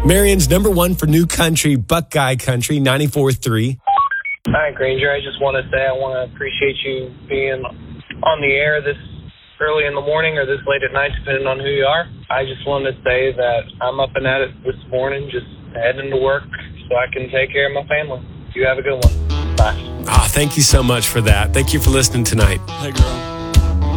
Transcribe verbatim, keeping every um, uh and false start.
Marion's number one for new country, Buckeye Country, ninety-four three. Hi, Granger. I just want to say I want to appreciate you being on the air this early in the morning or this late at night, depending on who you are. I just wanted to say that I'm up and at it this morning, just heading to work so I can take care of my family. You have a good one. Bye. Ah, thank you so much for that. Thank you for listening tonight. Hey, girl.